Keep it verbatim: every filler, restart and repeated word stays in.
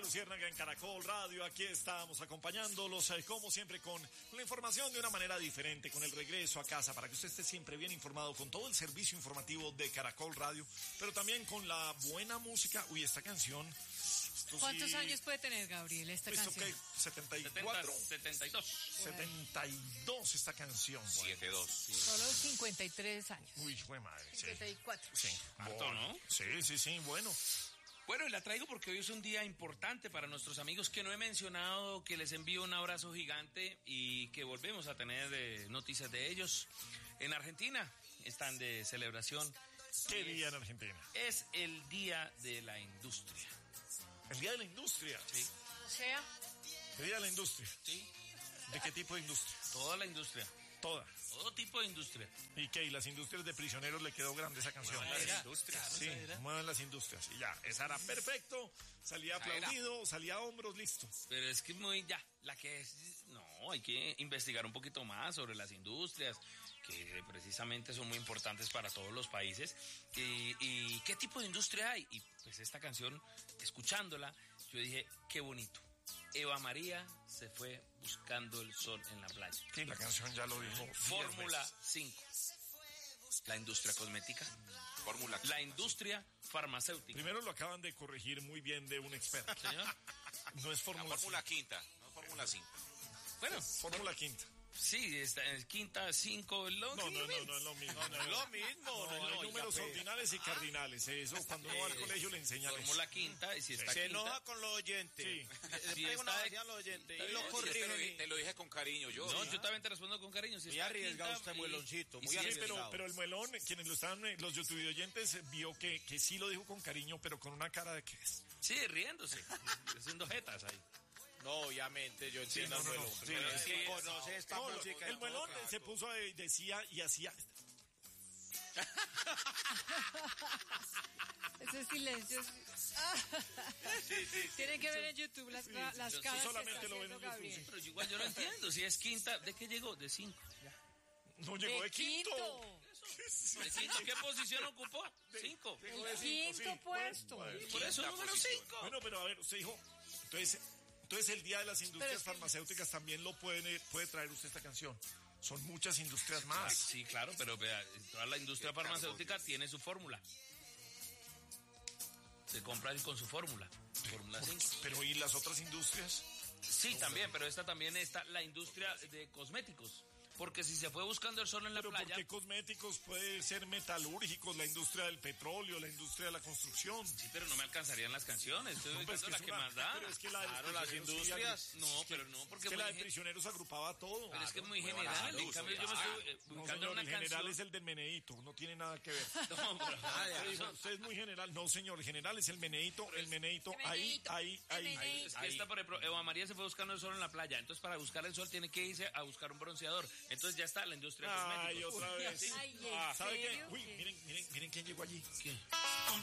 Luciérnaga en Caracol Radio. Aquí estamos acompañándolos, eh, como siempre, con, con la información de una manera diferente, con el regreso a casa, para que usted esté siempre bien informado con todo el servicio informativo de Caracol Radio, pero también con la buena música. Uy, esta canción... ¿Cuántos sí, años puede tener, Gabriel, esta ¿esto canción? qué? ¿setenta y cuatro? setenta y dos. setenta y dos esta canción. setenta y dos. Sí. Solo cincuenta y tres años. Uy, fue madre. cincuenta y cuatro. Sí. Harto, Bueno, ¿no? Sí, sí, sí, bueno. Bueno, y la traigo porque hoy es un día importante para nuestros amigos que no he mencionado, que les envío un abrazo gigante y que volvemos a tener eh, noticias de ellos. En Argentina están de celebración. ¿Qué día en Argentina? Es el Día de la Industria. El Día de la Industria. Sí. O sea, El Día de la Industria. Sí. ¿De qué tipo de industria? Toda la industria. Toda. Todo tipo de industria. ¿Y qué? ¿Y las industrias de prisioneros le quedó grande esa canción? Muevan las industrias. Sí, muevan las industrias. Y ya, esa era perfecto. Salía aplaudido, salía a hombros, listo. Pero es que muy ya, la que es, no, hay que investigar un poquito más sobre las industrias, que precisamente son muy importantes para todos los países. Y, y qué tipo de industria hay. Y pues esta canción, escuchándola, yo dije, qué bonito. Eva María se fue buscando el sol en la playa. Sí, la canción ya lo dijo. Fórmula cinco. La industria cosmética. Fórmula. La industria farmacéutica. Primero lo acaban de corregir muy bien de un experto. Señor. No es La Fórmula Fórmula quinta, no Fórmula cinco. Bueno, Fórmula quinta. sí, está en quinta, cinco, lo No, no, no, no es lo mismo. No, No es lo mismo. No, No, hay no, números ya, ordinales y cardinales. Eso cuando uno va al colegio le enseñan eso. Fórmula quinta, y si está Se quinta, enoja con los oyentes. Sí. Le Si pega una está- vacía a los oyentes. está Y lo bien, corrige. si te, está lo, bien. te lo dije con cariño yo. No, ¿sí? yo también te respondo con cariño. Si Muy está arriesgado quinta, usted, y- mueloncito, y muy si Sí, es- arriesgado. pero, pero el muelón, quienes lo estaban, eh, los YouTube oyentes, vio que, que sí lo dijo con cariño, pero con una cara de que es. Sí, riéndose, haciendo jetas ahí. No, obviamente, yo entiendo no, no, al no. muelón. Sí, Pero es es que- que conoce esta No, música. el muelón Claro. se puso, eh, decía y hacía. ese silencio. Tienen que ver en YouTube las, las yo caras solamente que está lo ven en haciendo YouTube, Gabriel. sí. Pero yo igual yo lo entiendo. Si es quinta, ¿de qué llegó? De cinco. No llegó de, quinto. ¿De quinto qué posición ocupó? Cinco. Llegó de El cinco, quinto sí. puesto. Bueno, bueno. Por eso Quinta número posición. cinco. Bueno, pero a ver, usted dijo, entonces, entonces el Día de las Industrias Pero es que- Farmacéuticas también lo puede, puede traer usted esta canción. Son muchas industrias más. Sí, claro, pero vea, toda la industria farmacéutica tiene su fórmula. Se compra con su fórmula. Fórmula cinco. Pero ¿y las otras industrias? Sí, también, pero esta también está la industria de cosméticos. Porque si se fue buscando el sol en la Pero ¿por playa. qué cosméticos? Puede ser metalúrgicos, la industria del petróleo, la industria de la construcción. Sí, pero no me alcanzarían las canciones. Estoy No, pues ubicando que la es que una- más da. Pero es que la de Claro, las prisioneros sí industrias. agru- No, es que- pero no, porque es que la muy de gen- prisioneros agrupaba todo. Pero es que es muy Muy general. barato, En cambio, yo me claro. estoy eh, No, ubicando en señor, una el general canción. es el del meneíto, no tiene nada que ver. No, pero- Usted dijo, usted es muy general. No, señor, el general es el meneíto, el meneíto, El ahí, meneíto, ahí, el ahí. meneíto. Es que esta, por ejemplo, Eva María se fue buscando el sol en la playa. Entonces, para buscar el sol, tiene que irse a buscar un bronceador. Entonces, ya está la industria de Ay, cosméticos. otra vez. Ay, ¿en Ah, ¿sabe qué? serio? Uy, miren, miren, miren quién llegó allí. ¿Qué?